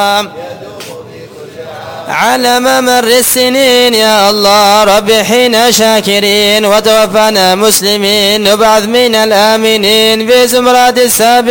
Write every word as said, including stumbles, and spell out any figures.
على ممر السنين يا الله رب حين شاكرين، وتوفنا مسلمين وبعث من الآمنين في زمرات السابقين.